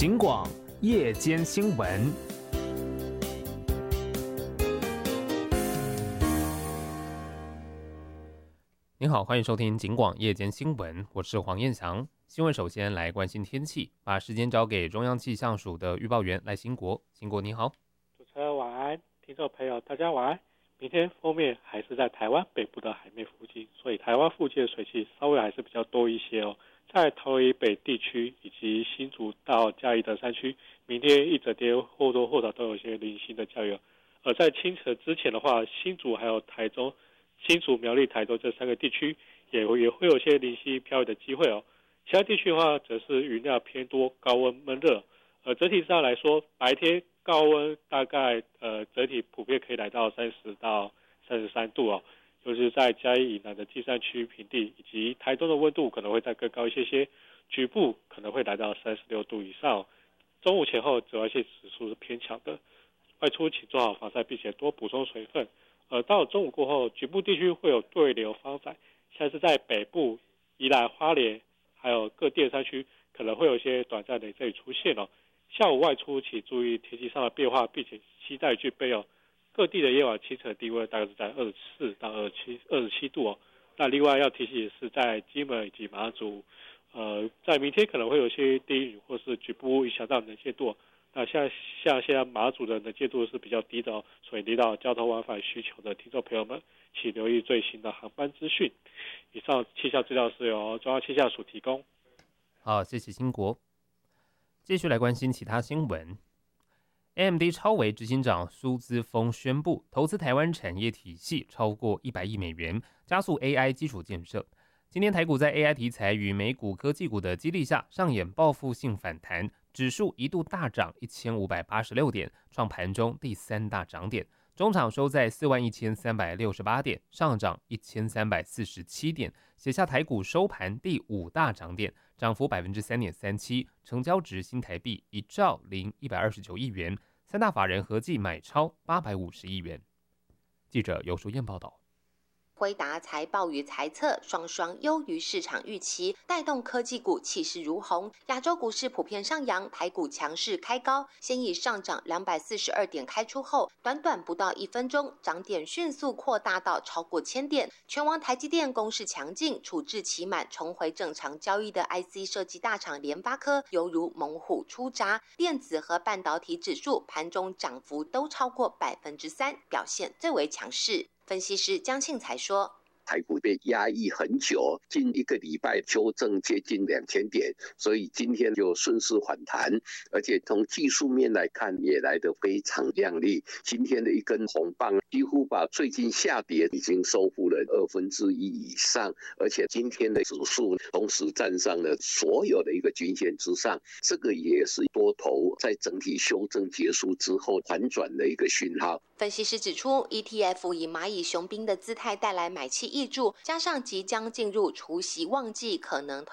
警广夜间新闻。您好，欢迎收听警广夜间新闻，我是黄彦翔。新闻首先来关心天气，把时间交给中央气象署的预报员赖兴国。兴国你好。 主持人晚安，听众朋友大家晚安。明天锋面还是在台湾北部的海面附近，所以台湾附近的水汽稍微还是比较多一些哦。在桃园以北地区以及新竹到嘉义的山区，明天一整天或多或少都有一些零星的降雨。而在清晨之前的话，新竹还有台中、新竹、苗栗、台中这三个地区也会有些零星飘雨的机会哦。其他地区的话，则是云量偏多，高温闷热。整体上来说，白天高温大概整体普遍可以来到30到33度哦。就是在嘉义以南的金山区平地以及台中的温度可能会再更高一些，局部可能会来到36度以上。中午前后紫外线指数是偏强的，外出请做好防晒，并且多补充水分。到中午过后，局部地区会有对流发展，像是在北部、宜兰、花莲，还有各电山区可能会有一些短暂的雷雨出现哦。下午外出请注意天气上的变化，并且携带具备哦。各地的夜晚清晨低温大概是在24到27度哦。那另外要提醒的是，在金门以及马祖，在明天可能会有些低雨或是局部影响到能见度。那像现在马祖的能见度是比较低的哦，所以离岛交通往返需求的听众朋友们，请留意最新的航班资讯。以上气象资料是由中央气象署提供。 好，谢谢兴国。继续来关心其他新闻。AMD 超微执行长苏姿丰宣布，投资台湾产业体系超过100亿美元，加速 AI 基础建设。今天台股在 AI 题材与美股科技股的激励下，上演报复性反弹，指数一度大涨1586点，创盘中第3大涨点。中场收在41368点，上涨1347点，写下台股收盘第5大涨点，涨幅3.37%，成交值新台币1兆0129亿元，三大法人合计买超850亿元。记者游淑燕报道。 辉达财报与财测双双优于市场预期，带动科技股气势如虹。亚洲股市普遍上扬，台股强势开高，先以上涨242点开出后，短短不到1分钟，涨点迅速扩大到超过1000点。全网台积电攻势强劲，处置期满，重回正常交易的 IC 设计大厂联发科犹如猛虎出闸，电子和半导体指数盘中涨幅都超过3%，表现最为强势。分析师江庆才说， 台股被压抑很久，近1个礼拜修正接近2000点，所以今天就顺势反弹，而且从技术面来看也来得非常亮丽。今天的一根红棒几乎把最近下跌已经收复了1/2以上，而且今天的指数同时站上了所有的一个均线之上，这个也是多头在整体修正结束之后反转的一个讯号。 分析师指出 ETF 以蚂蚁雄兵的姿态带来买气挹注，加上即将进入除息旺季，可能